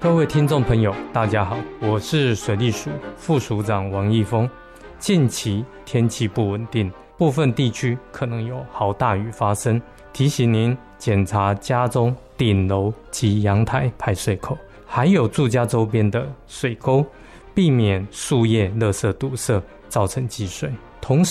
各位听众朋友大家好，我是水利署副署长王义峰。近期天气不稳定，部分地区可能有豪大雨发生，提醒您检查家中顶楼及阳台排水口，还有住家周边的水沟，避免树叶垃圾堵塞造成积水。同